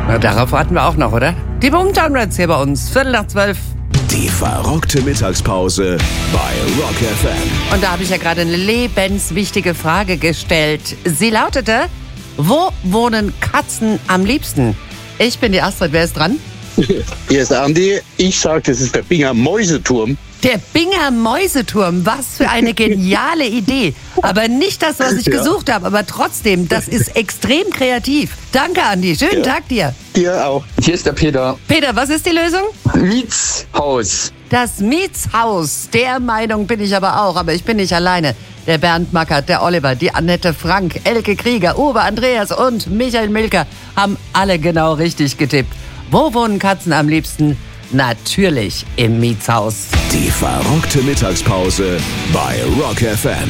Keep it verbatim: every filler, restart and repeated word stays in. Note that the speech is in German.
Na, darauf warten wir auch noch, oder? Die Boomtown-Rats hier bei uns, Viertel nach zwölf. Die verrockte Mittagspause bei Rock F M. Und da habe ich ja gerade eine lebenswichtige Frage gestellt. Sie lautete, wo wohnen Katzen am liebsten? Ich bin die Astrid, wer ist dran? Hier ist Andi. Ich sage, das ist der Binger Mäuseturm. Der Binger Mäuseturm, was für eine geniale Idee. Aber nicht das, was ich Ja. gesucht habe, aber trotzdem, das ist extrem kreativ. Danke, Andi. Schönen Ja. Tag dir. Dir auch. Hier ist der Peter. Peter, was ist die Lösung? Mietshaus. Das Mietshaus. Der Meinung bin ich aber auch, aber ich bin nicht alleine. Der Bernd Mackert, der Oliver, die Annette Frank, Elke Krieger, Uwe Andreas und Michael Milker haben alle genau richtig getippt. Wo wohnen Katzen am liebsten? Natürlich im Mietshaus. Die verrockte Mittagspause bei Rock F M.